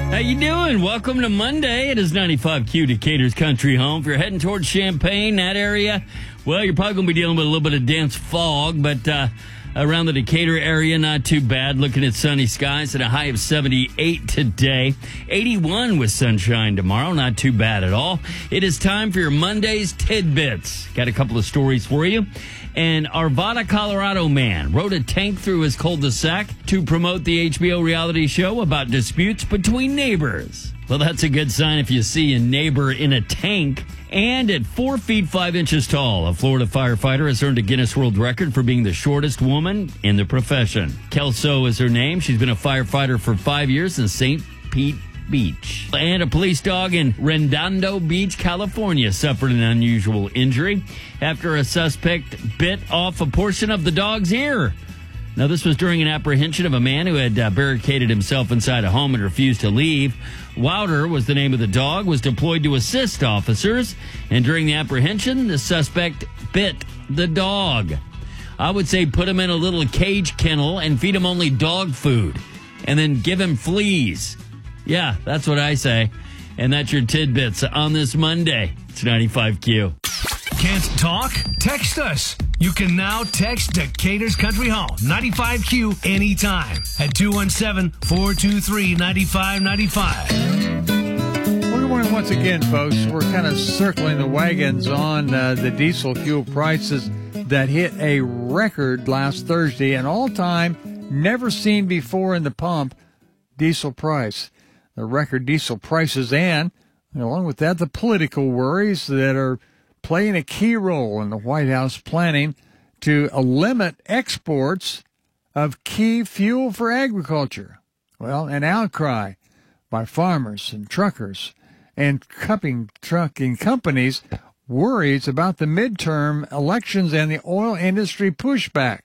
How you doing? Welcome to Monday. It is 95Q, Decatur's country home. If you're heading towards Champaign, that area, well, you're probably going to be dealing with a little bit of dense fog, but around the Decatur area, not too bad. Looking at sunny skies at a high of 78 today. 81 with sunshine tomorrow. Not too bad at all. It is time for your Monday's Tidbits. Got a couple of stories for you. An Arvada, Colorado man rode a tank through his cul-de-sac to promote the HBO reality show about disputes between neighbors. Well, that's a good sign if you see a neighbor in a tank. And at 4 feet 5 inches tall, a Florida firefighter has earned a Guinness World Record for being the shortest woman in the profession. Kelso is her name. She's been a firefighter for 5 years in St. Pete Beach. And a police dog in Redondo Beach, California suffered an unusual injury after a suspect bit off a portion of the dog's ear. Now, this was during an apprehension of a man who had barricaded himself inside a home and refused to leave. Wilder was the name of the dog, was deployed to assist officers, and during the apprehension, the suspect bit the dog. I would say put him in a little cage kennel and feed him only dog food, and then give him fleas. Yeah, that's what I say. And that's your Tidbits on this Monday. It's 95Q. Can't talk? Text us. You can now text Decatur's Country Home, 95Q, anytime at 217-423-9595. Well, good morning once again, folks. We're kind of circling the wagons on the diesel fuel prices that hit a record last Thursday, an all-time, never seen before in the pump, diesel price. The record diesel prices and, along with that, the political worries that are playing a key role in the White House planning to limit exports of key fuel for agriculture. Well, an outcry by farmers and truckers and trucking companies worries about the midterm elections and the oil industry pushback.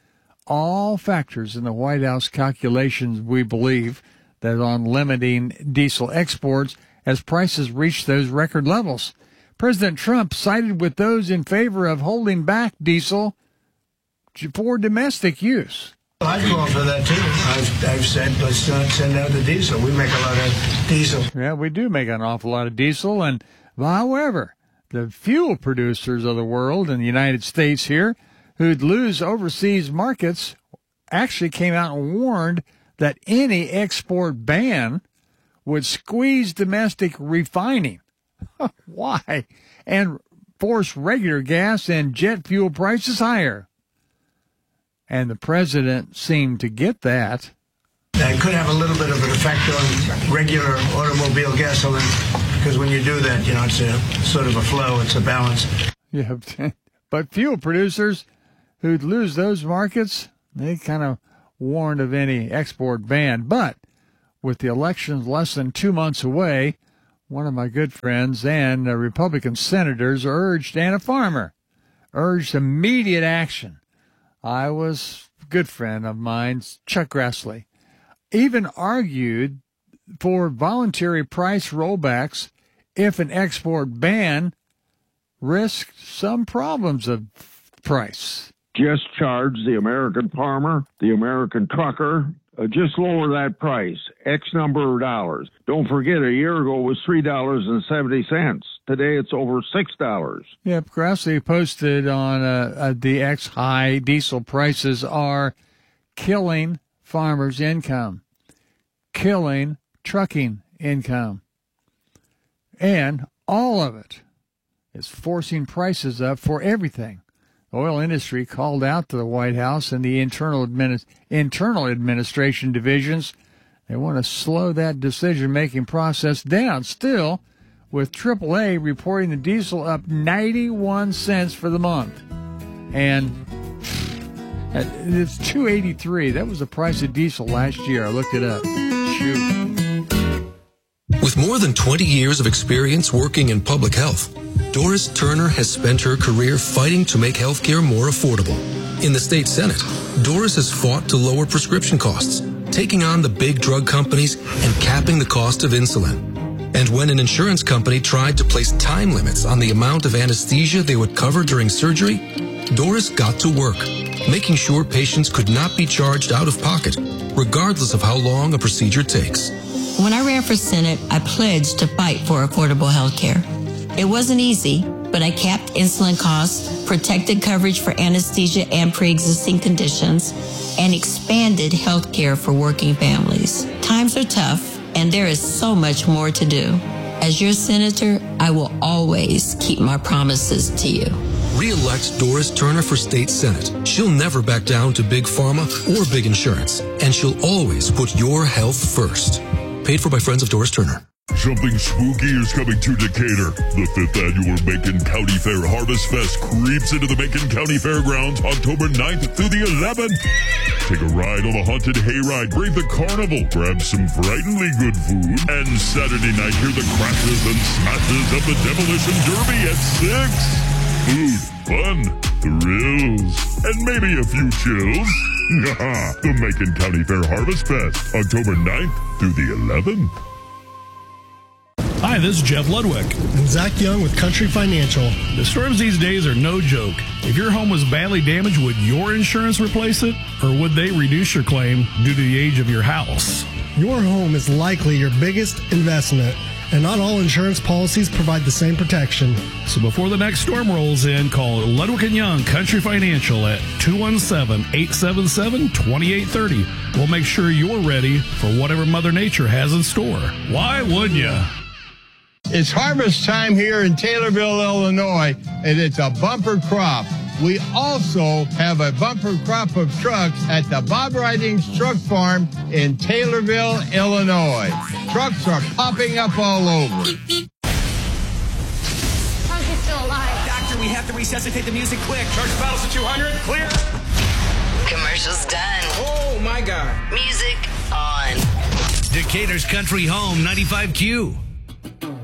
All factors in the White House calculations, we believe, that on limiting diesel exports as prices reach those record levels. President Trump sided with those in favor of holding back diesel for domestic use. I call for that, too. I've said, let's not send out the diesel. We make a lot of diesel. Yeah, we do make an awful lot of diesel. And however, the fuel producers of the world in the United States here who'd lose overseas markets actually came out and warned that any export ban would squeeze domestic refining. Why? And force regular gas and jet fuel prices higher. And the president seemed to get that. That could have a little bit of an effect on regular automobile gasoline, because when you do that, it's a sort of a flow, it's a balance. Yeah, but fuel producers who'd lose those markets, they kind of warned of any export ban. But with the elections less than 2 months away, one of my good friends and Republican senators and a farmer urged immediate action. Iowa's good friend of mine, Chuck Grassley, even argued for voluntary price rollbacks if an export ban risked some problems of price. Just charge the American farmer, the American trucker, just lower that price, X number of dollars. Don't forget, a year ago it was $3.70. Today it's over $6. Yep, Grassley posted on the X high diesel prices are killing farmers' income, killing trucking income, and all of it is forcing prices up for everything. The oil industry called out to the White House and the internal administration divisions. They want to slow that decision-making process down. Still, with AAA reporting the diesel up 91 cents for the month. And it's $2.83. That was the price of diesel last year. I looked it up. Shoot. With more than 20 years of experience working in public health, Doris Turner has spent her career fighting to make healthcare more affordable. In the state Senate, Doris has fought to lower prescription costs, taking on the big drug companies and capping the cost of insulin. And when an insurance company tried to place time limits on the amount of anesthesia they would cover during surgery, Doris got to work, making sure patients could not be charged out of pocket regardless of how long a procedure takes. When I ran for Senate, I pledged to fight for affordable health care. It wasn't easy, but I capped insulin costs, protected coverage for anesthesia and pre-existing conditions, and expanded health care for working families. Times are tough, and there is so much more to do. As your senator, I will always keep my promises to you. Re-elect Doris Turner for State Senate. She'll never back down to big pharma or big insurance, and she'll always put your health first. Paid for by friends of Doris Turner. Something spooky is coming to Decatur. The 5th annual Macon County Fair Harvest Fest creeps into the Macon County Fairgrounds October 9th through the 11th. Take a ride on the haunted hayride, brave the carnival, grab some frighteningly good food, and Saturday night hear the crashes and smashes of the Demolition Derby at 6. Food, fun, thrills, and maybe a few chills. The Macon County Fair Harvest Fest, October 9th through the 11th. Hi, this is Jeff Ludwig. I'm Zach Young with Country Financial. The storms these days are no joke. If your home was badly damaged, would your insurance replace it? Or would they reduce your claim due to the age of your house? Your home is likely your biggest investment, and not all insurance policies provide the same protection. So before the next storm rolls in, call Ludwig & Young Country Financial at 217-877-2830. We'll make sure you're ready for whatever Mother Nature has in store. Why wouldn't you? It's harvest time here in Taylorville, Illinois, and it's a bumper crop. We also have a bumper crop of trucks at the Bob Ridings Truck Farm in Taylorville, Illinois. Trucks are popping up all over. How's he still alive? Doctor, we have to resuscitate the music quick. Charge bottles at 200. Clear. Commercials done. Oh, my God. Music on. Decatur's Country Home 95Q.